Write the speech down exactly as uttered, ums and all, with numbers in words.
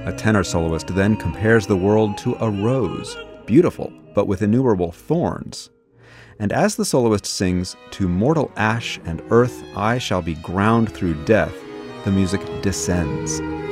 A tenor soloist then compares the world to a rose, beautiful, but with innumerable thorns. And as the soloist sings, "To mortal ash and earth I shall be ground through death," the music descends.